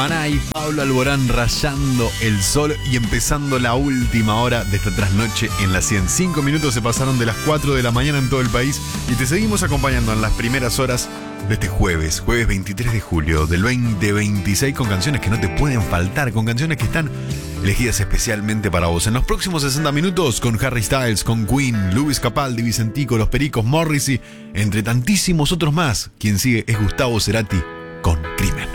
Maná y Pablo Alborán rayando el sol y empezando la última hora de esta trasnoche en la 100. 5 minutos se pasaron de las 4 de la mañana en todo el país y te seguimos acompañando en las primeras horas de este jueves 23 de julio del 2026 con canciones que no te pueden faltar, con canciones que están elegidas especialmente para vos. En los próximos 60 minutos con Harry Styles, con Queen, Luis Capaldi, Vicentico, Los Pericos, Morrissey, entre tantísimos otros más. Quien sigue es Gustavo Cerati con Crimen.